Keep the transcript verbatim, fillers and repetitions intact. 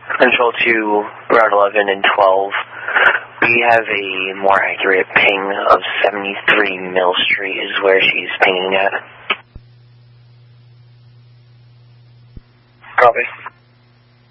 Control two, Route eleven and twelve. We have a more accurate ping of seventy-three Mill Street is where she's pinging at. Copy.